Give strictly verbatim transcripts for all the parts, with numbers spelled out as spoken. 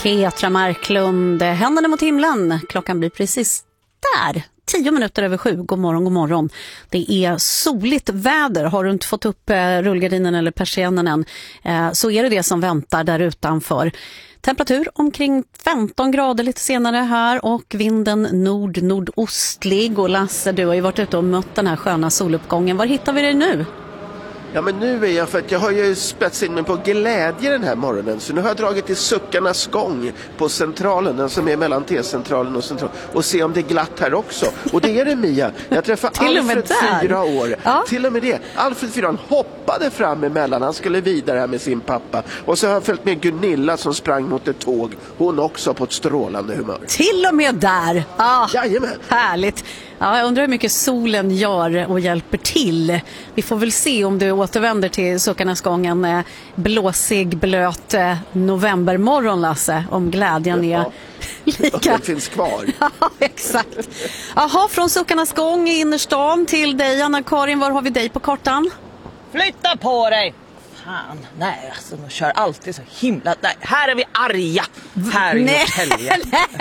Petra Marklund, Händerna mot himlen. Klockan blir precis där. Tio minuter över sju. God morgon, god morgon. Det är soligt väder. Har du inte fått upp rullgardinen eller persiennen än, så är det det som väntar där utanför. Temperatur omkring femton grader lite senare här och vinden nord-nordostlig. Och Lasse, du har ju varit ute och mött den här sköna soluppgången. Var hittar vi dig nu? Ja, men nu är jag, för att jag har ju spetsat in mig på glädje den här morgonen. Så nu har jag dragit till Suckarnas gång på centralen, den som är mellan T-centralen och centralen. Och se om det är glatt här också. Och det är det, Mia. Jag träffade Alfred fyra år. Ja. Till och med det. Alfred fyra år hoppade fram emellan. Han skulle vidare här med sin pappa. Och så har jag följt med Gunilla som sprang mot ett tåg. Hon också på ett strålande humör. Till och med där. Ah, Jajamän. Härligt. Ja, jag undrar hur mycket solen gör och hjälper till. Vi får väl se om du återvänder till Suckarnas gång en blåsig, blöt novembermorgon, Lasse. Om glädjen är ja. lika. Den finns kvar. Ja, exakt. Jaha, från Suckarnas gång i innerstan till dig, Anna-Karin. Var har vi dig på kartan? Flytta på dig! Fan, nej, alltså de kör alltid så himla... Nej, här är vi arga. Här i Norrtälje.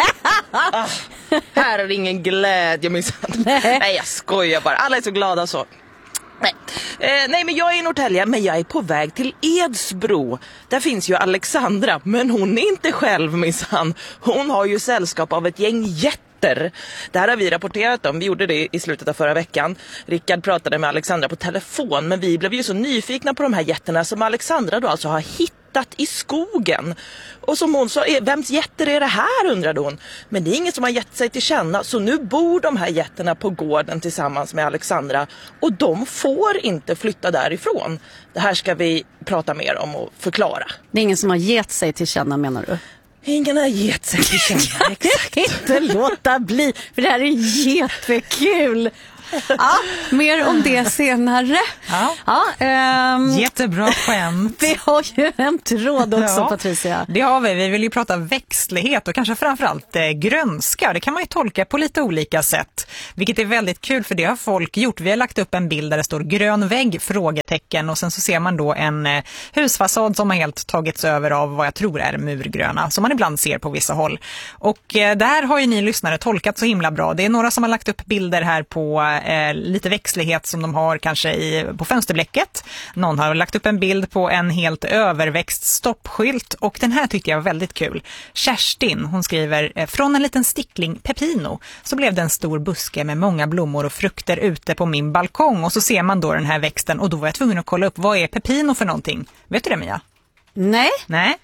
ah, här är det ingen glädje, minsann. Nej. nej, jag skojar bara. Alla är så glada så. Nej. Eh, nej, men jag är i Norrtälje, men jag är på väg till Edsbro. Där finns ju Alexandra, men hon är inte själv, minsann. Hon har ju sällskap av ett gäng jätter. Det här har vi rapporterat om. Vi gjorde det i slutet av förra veckan. Rickard pratade med Alexandra på telefon, men vi blev ju så nyfikna på de här jätterna som Alexandra då alltså har hittat i skogen. Och som hon sa, vems jätter är det här, undrade hon. Men det är inget som har gett sig till känna, så nu bor de här jätterna på gården tillsammans med Alexandra. Och de får inte flytta därifrån. Det här ska vi prata mer om och förklara. Det är ingen som har gett sig till känna, menar du? Ingen har gett sig till känna, exakt. Inte låta bli, för det här är jättekul. Ja, mer om det senare. Ja. Ja, ähm, Jättebra skämt. Vi har ju en tråd också, ja, Patricia. Det har vi. Vi vill ju prata växtlighet och kanske framförallt eh, grönska. Det kan man ju tolka på lite olika sätt. Vilket är väldigt kul, för det har folk gjort. Vi har lagt upp en bild där det står grön vägg, frågetecken. Och sen så ser man då en eh, husfasad som har helt tagits över av vad jag tror är murgröna. Som man ibland ser på vissa håll. Och eh, det här har ju ni lyssnare tolkat så himla bra. Det är några som har lagt upp bilder här på Eh, lite växtlighet som de har kanske i, på fönsterblecket. Någon har lagt upp en bild på en helt överväxt stoppskylt, och den här tyckte jag var väldigt kul. Kerstin, hon skriver eh, från en liten stickling pepino så blev det en stor buske med många blommor och frukter ute på min balkong, och så ser man då den här växten, och då var jag tvungen att kolla upp vad är pepino för någonting. Vet du det, Mia? Nej. Nej.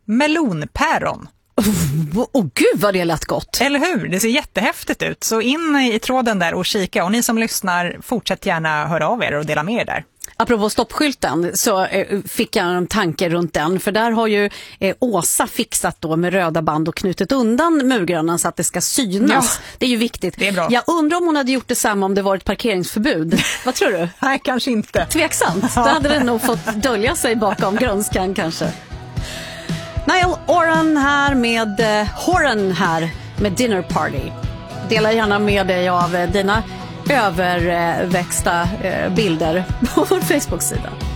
Melonpäron. Åh oh, gud vad det lät gott. Eller hur? Det ser jättehäftigt ut. Så in i tråden där och kika. Och ni som lyssnar, fortsätt gärna höra av er och dela med er där. Apropå stoppskylten så eh, fick jag en tanke runt den. För där har ju eh, Åsa fixat då med röda band och knutit undan murgrönan så att det ska synas. Ja, det är ju viktigt. Det är bra. Jag undrar om hon hade gjort detsamma om det var ett parkeringsförbud. Vad tror du? Nej, kanske inte. Tveksamt. Ja. Då hade det nog fått dölja sig bakom grönskan kanske. Niall Horan här med uh, Horan här med Dinner Party. Dela gärna med dig av uh, dina överväxta uh, bilder på vår Facebook-sida.